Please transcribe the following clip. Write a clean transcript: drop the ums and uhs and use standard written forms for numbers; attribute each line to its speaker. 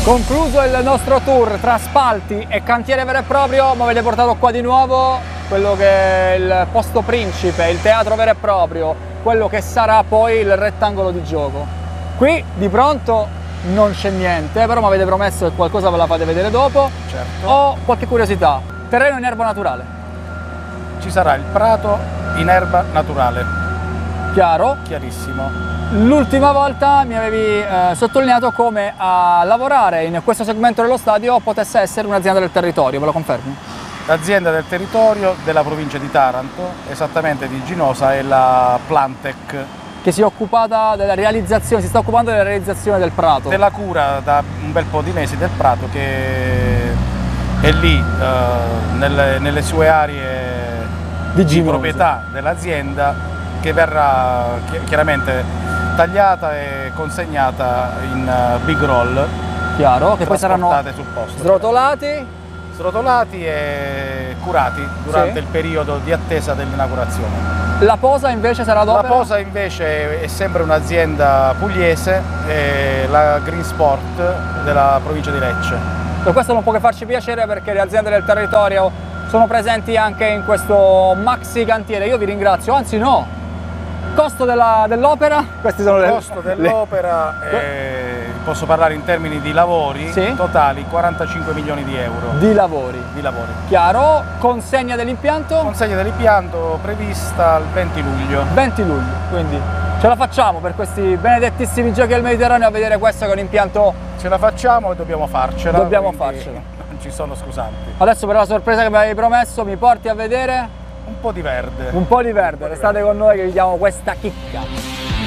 Speaker 1: Concluso il nostro tour tra spalti e cantiere vero e proprio, mi avete portato qua di nuovo quello che è il posto principe, il teatro vero e proprio, quello che sarà poi il rettangolo di gioco. Qui di pronto non c'è niente, però mi avete promesso che qualcosa ve la fate vedere dopo.
Speaker 2: Certo.
Speaker 1: Ho qualche curiosità. Terreno in erba naturale.
Speaker 2: Ci sarà il prato in erba naturale,
Speaker 1: Chiaro.
Speaker 2: chiarissimo.
Speaker 1: L'ultima volta mi avevi sottolineato come a lavorare in questo segmento dello stadio potesse essere un'azienda del territorio, me lo confermi?
Speaker 2: L'azienda del territorio della provincia di Taranto, esattamente di Ginosa, è la Plantec,
Speaker 1: Che si è occupata della realizzazione, si sta occupando della realizzazione del prato.
Speaker 2: della cura da un bel po' di mesi del prato, che è lì nelle sue aree
Speaker 1: Di
Speaker 2: di
Speaker 1: Ginosa.
Speaker 2: proprietà dell'azienda, che verrà chiaramente tagliata e consegnata in big roll,
Speaker 1: Chiaro, che poi saranno
Speaker 2: trasportate sul posto.
Speaker 1: srotolati.
Speaker 2: E curati durante
Speaker 1: Sì.
Speaker 2: il periodo di attesa dell'inaugurazione.
Speaker 1: La posa invece sarà
Speaker 2: La
Speaker 1: d'opera?
Speaker 2: posa invece è sempre un'azienda pugliese, è la Green Sport della provincia di Lecce.
Speaker 1: Per questo non può che farci piacere, perché le aziende del territorio sono presenti anche in questo maxi cantiere. Io vi ringrazio, anzi no, costo dell'opera, questi sono
Speaker 2: Il costo dell'opera, posso parlare in termini di lavori,
Speaker 1: Sì.
Speaker 2: totali 45 milioni di euro
Speaker 1: di lavori.
Speaker 2: di lavori.
Speaker 1: Chiaro, consegna dell'impianto
Speaker 2: Consegna dell'impianto prevista il 20 luglio.
Speaker 1: 20 luglio, quindi ce la facciamo per questi benedettissimi giochi del Mediterraneo a vedere questo che è un impianto.
Speaker 2: Ce la facciamo e dobbiamo farcela.
Speaker 1: Dobbiamo
Speaker 2: quindi
Speaker 1: farcela.
Speaker 2: Non ci sono scusanti.
Speaker 1: Adesso per la sorpresa che mi avevi promesso mi porti a vedere
Speaker 2: Un po' di verde.
Speaker 1: un po' di verde, restate con noi che vi diamo questa chicca.